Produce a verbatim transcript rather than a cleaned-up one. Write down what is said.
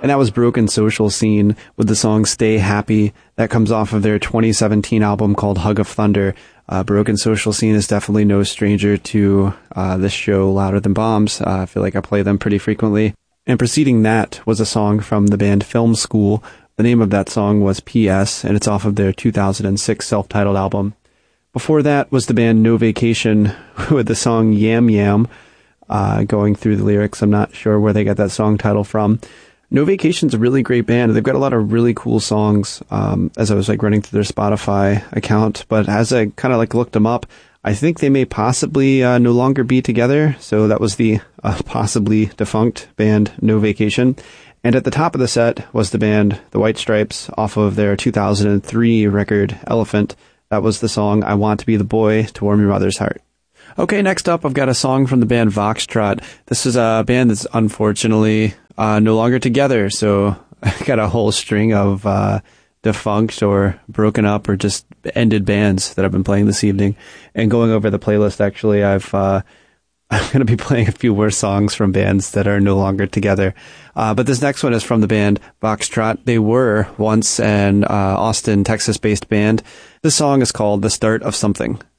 And that was Broken Social Scene with the song Stay Happy. That comes off of their twenty seventeen album called Hug of Thunder. Uh, Broken Social Scene is definitely no stranger to uh, this show, Louder Than Bombs. Uh, I feel like I play them pretty frequently. And preceding that was a song from the band Film School. The name of that song was P S, and it's off of their two thousand six self-titled album. Before that was the band No Vacation with the song Yam Yam. Uh, going through the lyrics, I'm not sure where they got that song title from. No Vacation's a really great band. They've got a lot of really cool songs, um, as I was like running through their Spotify account. But as I kind of like looked them up, I think they may possibly uh, no longer be together. So that was the uh, possibly defunct band No Vacation. And at the top of the set was the band The White Stripes off of their two thousand three record Elephant. That was the song I Want to Be the Boy to Warm Your Mother's Heart. Okay, next up, I've got a song from the band Voxtrot. This is a band that's unfortunately uh, no longer together, so I got a whole string of uh, defunct or broken up or just ended bands that I've been playing this evening. And going over the playlist, actually, I've uh, I'm going to be playing a few worse songs from bands that are no longer together. Uh, but this next one is from the band Voxtrot. They were once an uh, Austin, Texas-based band. This song is called The Start of Something.